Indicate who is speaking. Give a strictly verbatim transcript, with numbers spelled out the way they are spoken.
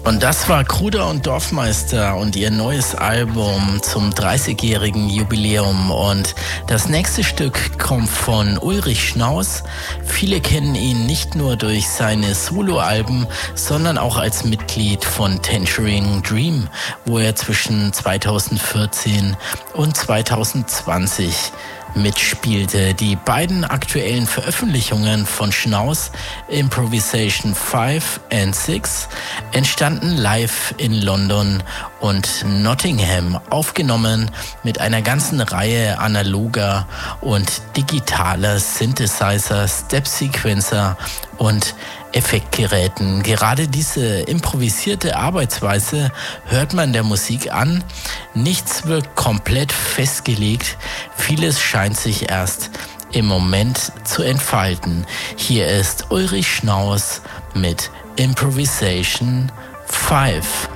Speaker 1: Und das war Kruder und Dorfmeister und ihr neues Album zum dreißigjährigen Jubiläum. Und das nächste Stück kommt von Ulrich Schnaus. Viele kennen ihn nicht nur durch seine Soloalben, sondern auch als Mitglied von Tangerine Dream, wo er zwischen zweitausendvierzehn und zweitausendzwanzig mitspielte. Die beiden aktuellen Veröffentlichungen von Schnaus, Improvisation fünf und sechs, entstanden live in London und Nottingham, aufgenommen mit einer ganzen Reihe analoger und digitaler Synthesizer, Step-Sequencer und Effektgeräten. Gerade diese improvisierte Arbeitsweise hört man der Musik an. Nichts wird komplett festgelegt. Vieles scheint sich erst im Moment zu entfalten. Hier ist Ulrich Schnaus mit Improvisation fünf.